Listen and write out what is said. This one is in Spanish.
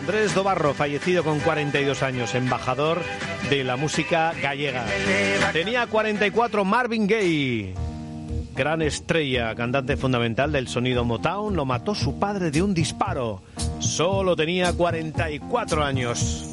Andrés Dobarro, fallecido con 42 años, embajador de la música gallega. Tenía 44. Marvin Gaye, gran estrella, cantante fundamental del sonido Motown, lo mató su padre de un disparo. Solo tenía 44 años.